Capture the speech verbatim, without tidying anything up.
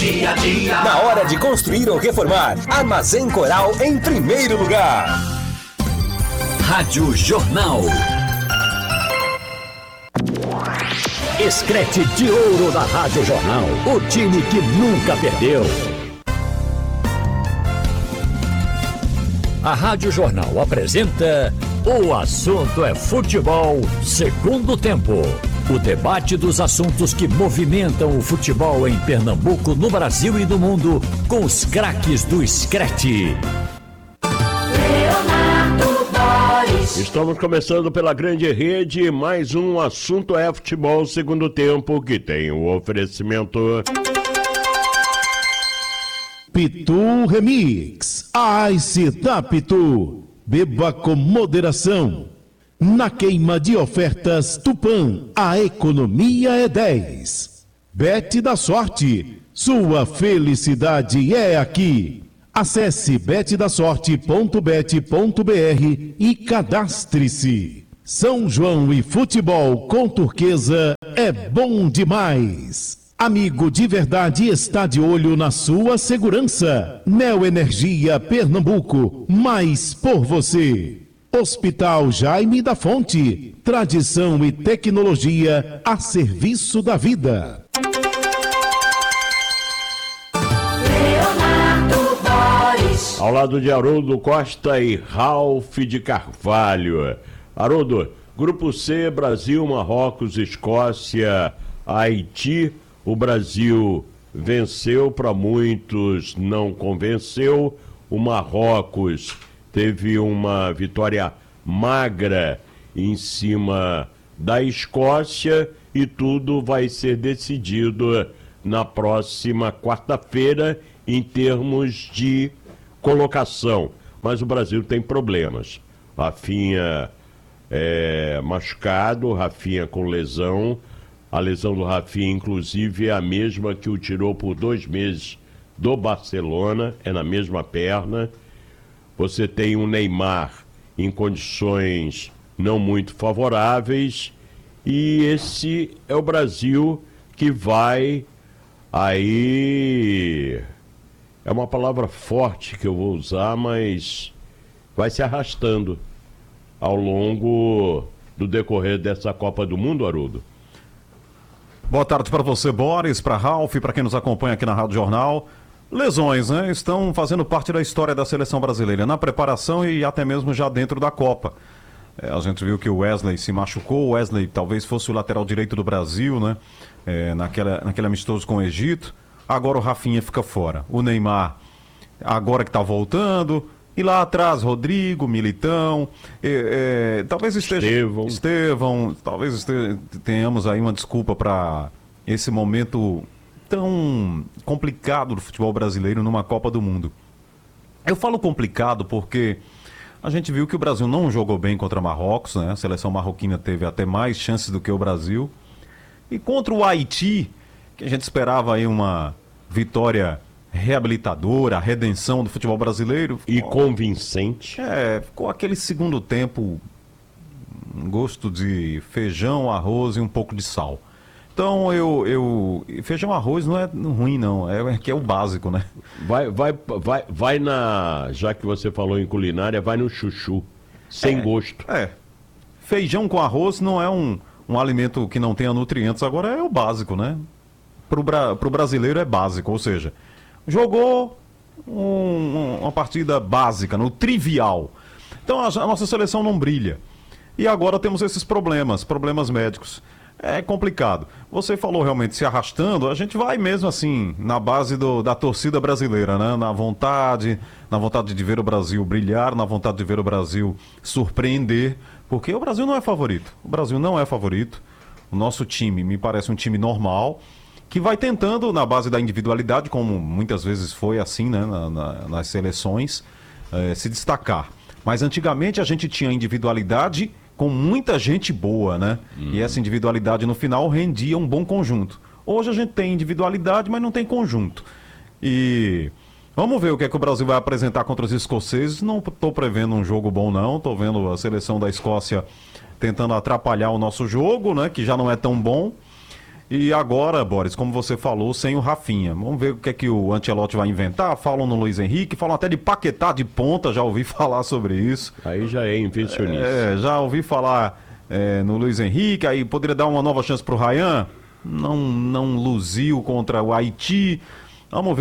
dia a dia. Na hora de construir ou reformar, Armazém Coral em primeiro lugar. Rádio Jornal. Escrete de ouro da Rádio Jornal. O time que nunca perdeu. A Rádio Jornal apresenta O Assunto é Futebol, segundo tempo. O debate dos assuntos que movimentam o futebol em Pernambuco, no Brasil e no mundo, com os craques do Screte. Estamos começando pela grande rede, mais um Assunto é Futebol, segundo tempo, que tem o oferecimento... Pitu Remix, Ice da Pitu, beba com moderação. Na queima de ofertas Tupã, a economia é dez. Bet da Sorte, sua felicidade é aqui. Acesse bet da sorte ponto bet ponto br e cadastre-se. São João e futebol com Turquesa é bom demais. Amigo de verdade está de olho na sua segurança. Neoenergia Pernambuco, mais por você. Hospital Jaime da Fonte, tradição e tecnologia a serviço da vida. Ao lado de Haroldo Costa e Ralph de Carvalho. Haroldo, Grupo C, Brasil, Marrocos, Escócia, Haiti. O Brasil venceu, para muitos não convenceu. O Marrocos teve uma vitória magra em cima da Escócia e tudo vai ser decidido na próxima quarta-feira em termos de colocação. Mas o Brasil tem problemas. Rafinha é, machucado, Rafinha com lesão. A lesão do Rafinha, inclusive, é a mesma que o tirou por dois meses do Barcelona, é na mesma perna. Você tem um Neymar em condições não muito favoráveis e esse é o Brasil que vai aí... É uma palavra forte que eu vou usar, mas vai se arrastando ao longo do decorrer dessa Copa do Mundo, Haroldo. Boa tarde para você, Boris, para Ralph, para quem nos acompanha aqui na Rádio Jornal. Lesões, né? Estão fazendo parte da história da seleção brasileira, na preparação e até mesmo já dentro da Copa. É, a gente viu que o Wesley se machucou, o Wesley talvez fosse o lateral direito do Brasil, né? É, naquela, naquele amistoso com o Egito. Agora o Rafinha fica fora. O Neymar, agora que está voltando. E lá atrás, Rodrigo, Militão, é, é, talvez esteja... Estevão. Estevão, talvez este... tenhamos aí uma desculpa para esse momento tão complicado do futebol brasileiro numa Copa do Mundo. Eu falo complicado porque a gente viu que o Brasil não jogou bem contra Marrocos, né? A seleção marroquina teve até mais chances do que o Brasil. E contra o Haiti, que a gente esperava aí uma vitória reabilitadora, a redenção do futebol brasileiro. E convincente. É, ficou aquele segundo tempo, um gosto de feijão, arroz e um pouco de sal. Então eu, eu feijão, arroz não é ruim não, é que é o básico, né? Vai, vai, vai, vai na, já que você falou em culinária, vai no chuchu, sem é, gosto. É, feijão com arroz não é um, um alimento que não tenha nutrientes, agora é o básico, né? Pro, bra, pro brasileiro é básico, ou seja, jogou um, uma partida básica, no trivial. Então a, a nossa seleção não brilha. E agora temos esses problemas, problemas médicos. É complicado. Você falou realmente se arrastando, a gente vai mesmo assim, na base do, da torcida brasileira, né? Na vontade, na vontade de ver o Brasil brilhar, na vontade de ver o Brasil surpreender, porque o Brasil não é favorito. O Brasil não é favorito. O nosso time me parece um time normal, que vai tentando, na base da individualidade, como muitas vezes foi assim, né? na, na, nas seleções, eh, se destacar. Mas antigamente a gente tinha individualidade com muita gente boa, né? Hum. E essa individualidade no final rendia um bom conjunto. Hoje a gente tem individualidade, mas não tem conjunto. E vamos ver o que é que o Brasil vai apresentar contra os escoceses. Não estou prevendo um jogo bom, não. Estou vendo a seleção da Escócia tentando atrapalhar o nosso jogo, né? Que já não é tão bom. E agora, Boris, como você falou, sem o Rafinha. Vamos ver o que é que o Ancelotti vai inventar. Falam no Luiz Henrique, falam até de Paquetá de ponta, já ouvi falar sobre isso. Aí já é invencionista. É, já ouvi falar é, no Luiz Henrique, aí poderia dar uma nova chance pro Ryan. Não, não luziu contra o Haiti. Vamos ver